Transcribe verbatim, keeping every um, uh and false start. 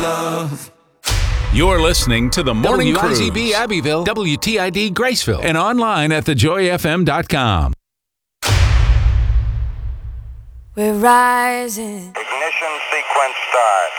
love. You're listening to the Morning W I Z Cruise. B Abbeville, W T I D Graceville, And online at the joy f m dot com. We're rising. Ignition sequence start.